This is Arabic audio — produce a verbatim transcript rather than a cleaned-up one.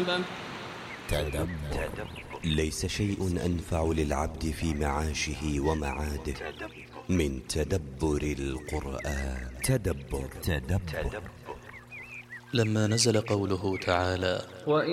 حساب. تدبر. ليس شيء أنفع للعبد في معاشه ومعاده من تدبر القرآن. تدبر. تدبر. لما نزل قوله تعالى: